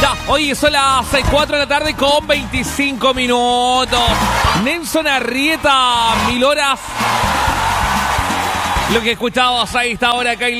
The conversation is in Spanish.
Ya, oye, son las 4 de la tarde con 25 minutos. Nelson Arrieta, 1000 horas. Lo que escuchábamos ahí está ahora acá en